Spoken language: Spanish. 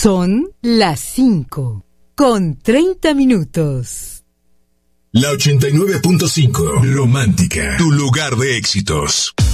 Son las 5:30. La 89.5, Romántica, tu lugar de éxitos.